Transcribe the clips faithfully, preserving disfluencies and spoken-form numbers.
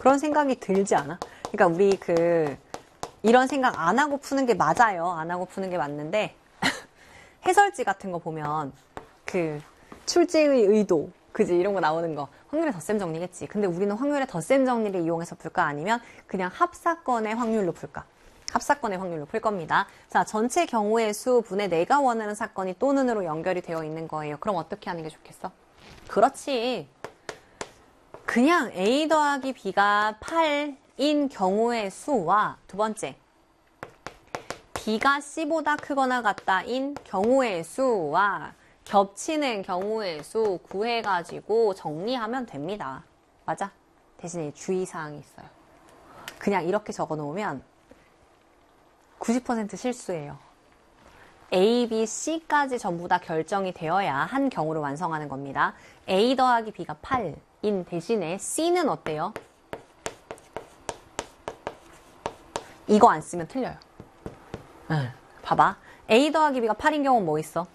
그런 생각이 들지 않아? 그러니까 우리 그 이런 생각 안 하고 푸는 게 맞아요. 안 하고 푸는 게 맞는데 해설지 같은 거 보면 그 출제의 의도 그지 이런 거 나오는 거 확률의 덧셈 정리겠지. 근데 우리는 확률의 덧셈 정리를 이용해서 풀까 아니면 그냥 합사건의 확률로 풀까? 합사건의 확률로 풀 겁니다. 자, 전체 경우의 수 분의 내가 원하는 사건이 또 는으로 연결이 되어 있는 거예요. 그럼 어떻게 하는 게 좋겠어? 그렇지. 그냥 A 더하기 B가 팔인 경우의 수와 두 번째 B가 C보다 크거나 같다인 경우의 수와 겹치는 경우의 수 구해가지고 정리하면 됩니다. 맞아? 대신에 주의사항이 있어요. 그냥 이렇게 적어놓으면 구십 퍼센트 실수예요. A, B, C까지 전부 다 결정이 되어야 한 경우를 완성하는 겁니다. A 더하기 B가 팔인 대신에 C는 어때요? 이거 안 쓰면 틀려요. 응. 봐봐. A 더하기 B가 팔인 경우는 뭐 있어?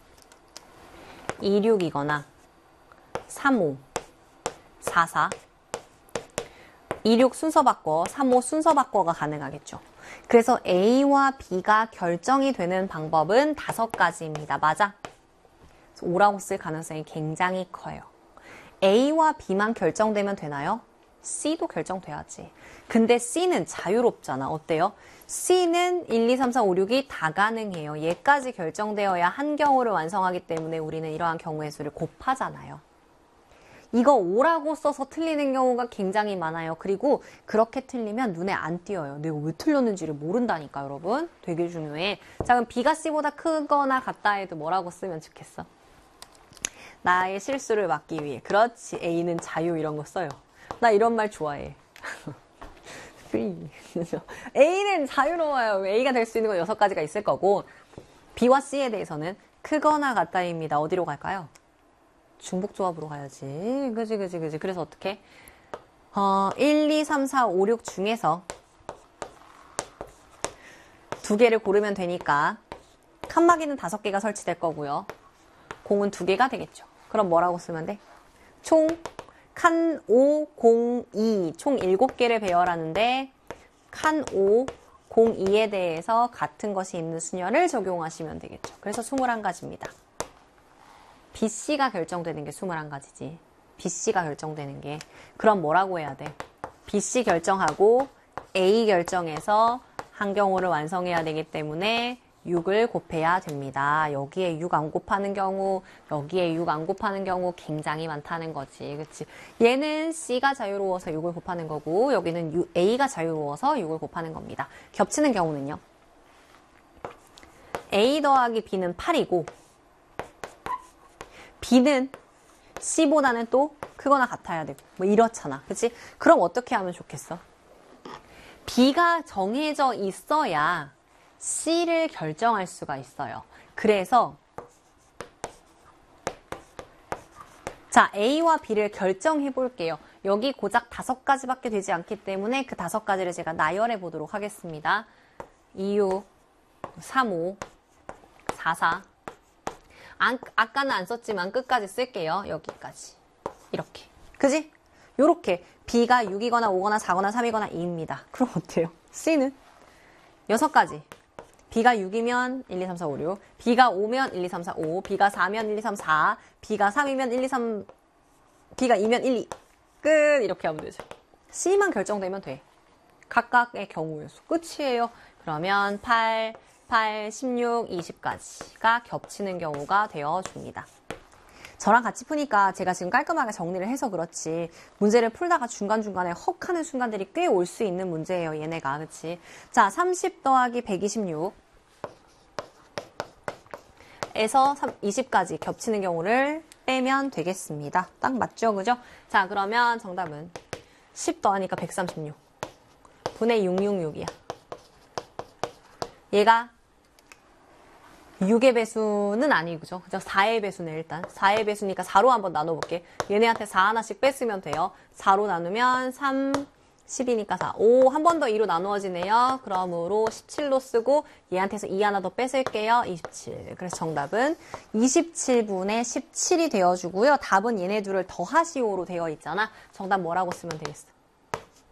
이십육이거나 삼십오, 사십사, 이십육 순서 바꿔, 삼십오 순서 바꿔가 가능하겠죠. 그래서 A와 B가 결정이 되는 방법은 다섯 가지입니다. 맞아? 오라고 쓸 가능성이 굉장히 커요. A와 B만 결정되면 되나요? C도 결정돼야지. 근데 C는 자유롭잖아. 어때요? C는 일, 이, 삼, 사, 오, 육이 다 가능해요. 얘까지 결정되어야 한 경우를 완성하기 때문에 우리는 이러한 경우의 수를 곱하잖아요. 이거 오라고 써서 틀리는 경우가 굉장히 많아요. 그리고 그렇게 틀리면 눈에 안 띄어요. 내가 왜 틀렸는지를 모른다니까, 여러분. 되게 중요해. 자, 그럼 B가 C보다 크거나 같다 해도 뭐라고 쓰면 좋겠어? 나의 실수를 막기 위해. 그렇지. A는 자유 이런 거 써요. 나 이런 말 좋아해. A는 자유로워요. A가 될 수 있는 건 여섯 가지가 있을 거고 B와 C에 대해서는 크거나 같다입니다. 어디로 갈까요? 중복조합으로 가야지. 그지 그지 그지. 그래서 어떻게? 어, 일, 이, 삼, 사, 오, 육 중에서 두 개를 고르면 되니까 칸막이는 다섯 개가 설치될 거고요. 공은 두 개가 되겠죠. 그럼 뭐라고 쓰면 돼? 총 칸 오, 공, 이 총 일곱 개를 배열하는데 칸 오, 공, 이에 대해서 같은 것이 있는 수열을 적용하시면 되겠죠. 그래서 이십일 가지입니다. 비씨가 결정되는 게 이십일 가지지. 비씨가 결정되는 게. 그럼 뭐라고 해야 돼? 비씨 결정하고 A 결정해서 한 경우를 완성해야 되기 때문에 육을 곱해야 됩니다. 여기에 육 안 곱하는 경우, 여기에 육 안 곱하는 경우 굉장히 많다는 거지. 그치? 얘는 C가 자유로워서 육을 곱하는 거고, 여기는 A가 자유로워서 육을 곱하는 겁니다. 겹치는 경우는요. A 더하기 B는 팔이고, B는 C보다는 또 크거나 같아야 되고, 뭐 이렇잖아. 그치? 그럼 어떻게 하면 좋겠어? B가 정해져 있어야 C를 결정할 수가 있어요. 그래서 자, A와 B를 결정해 볼게요. 여기 고작 다섯 가지밖에 되지 않기 때문에 그 다섯 가지를 제가 나열해 보도록 하겠습니다. 이십육, 삼십오, 사십사. 안, 아까는 안 썼지만 끝까지 쓸게요. 여기까지. 이렇게. 그지? 요렇게 B가 육이거나 오거나 사거나 삼이거나 이입니다. 그럼 어때요? C는 여섯 가지. B가 육이면 일, 이, 삼, 사, 오, 육, B가 오면 일, 이, 삼, 사, 오, B가 사면 일, 이, 삼, 사, B가 삼이면 일, 이, 삼, B가 이면 일, 이. 끝! 이렇게 하면 되죠. C만 결정되면 돼. 각각의 경우의 수. 끝이에요. 그러면 팔, 팔, 십육, 이십까지가 겹치는 경우가 되어줍니다. 저랑 같이 푸니까 제가 지금 깔끔하게 정리를 해서 그렇지 문제를 풀다가 중간중간에 헉 하는 순간들이 꽤 올 수 있는 문제예요. 얘네가. 그치? 자, 삼십 더하기 백이십육 에서 이십까지 겹치는 경우를 빼면 되겠습니다. 딱 맞죠? 그죠? 자, 그러면 정답은 십 더하니까 백삼십육 분의 육백육십육이야. 얘가 육의 배수는 아니죠. 그죠? 사의 배수네, 일단. 사의 배수니까 사로 한번 나눠볼게. 얘네한테 사 하나씩 뺐으면 돼요. 사로 나누면 삼, 십이니까 사. 오, 한 번 더 이로 나누어지네요. 그러므로 십칠로 쓰고 얘한테서 이 하나 더 뺏을게요. 이십칠. 그래서 정답은 이십칠 분의 십칠이 되어주고요. 답은 얘네 둘을 더하시오로 되어 있잖아. 정답 뭐라고 쓰면 되겠어?